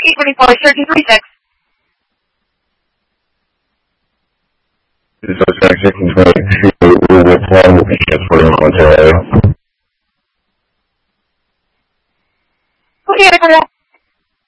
824-1336. Suspect 1622 with one will be transported to Ontario. Okay,